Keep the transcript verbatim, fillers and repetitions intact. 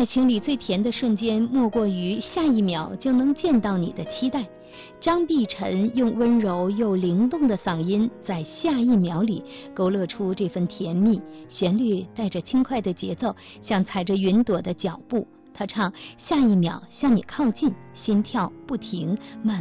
爱情里最甜的瞬间，莫过于下一秒就能见到你的期待。张碧晨用温柔又灵动的嗓音，在下一秒里勾勒出这份甜蜜。旋律带着轻快的节奏，像踩着云朵的脚步。他唱：下一秒向你靠近，心跳不停，慢。